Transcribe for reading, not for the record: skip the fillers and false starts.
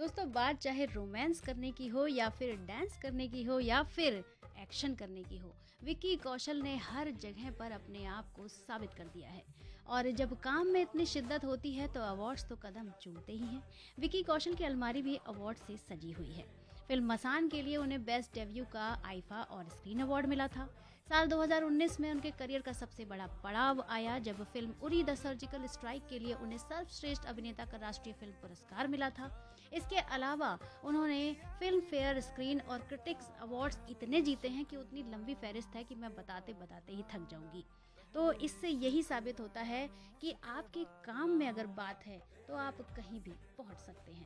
दोस्तों बात चाहे रोमांस करने की हो या फिर डांस करने की हो या फिर एक्शन करने की हो, विक्की कौशल ने हर जगह पर अपने आप को साबित कर दिया है। और जब काम में इतनी शिद्दत होती है तो अवार्ड्स तो कदम चूमते ही हैं। विक्की कौशल की अलमारी भी अवार्ड से सजी हुई है। फिल्म मसान के लिए उन्हें बेस्ट डेब्यू का आईफा और स्क्रीन अवार्ड मिला था। साल 2019 में उनके करियर का सबसे बड़ा पड़ाव आया जब film Uri the surgical strike के लिए उन्हें सर्वश्रेष्ठ अभिनेता का राष्ट्रीय फिल्म पुरस्कार मिला था। इसके अलावा उन्होंने फिल्म फेयर, स्क्रीन और क्रिटिक्स अवार्ड्स इतने जीते हैं कि उतनी लंबी फहरिस्त है कि मैं बताते बताते ही थक जाऊंगी। तो इससे यही साबित होता है कि आपके काम में अगर बात है तो आप कहीं भी पहुंच सकते हैं।